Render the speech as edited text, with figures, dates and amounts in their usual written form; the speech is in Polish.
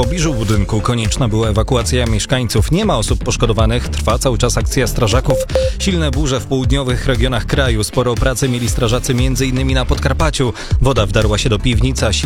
pobliżu budynku konieczna była ewakuacja mieszkańców. Nie ma osób poszkodowanych, trwa cały czas akcja strażaków. Silne burze w południowych regionach kraju. Sporo pracy mieli strażacy m.in. na Podkarpaciu. Woda wdarła się do piwnic, a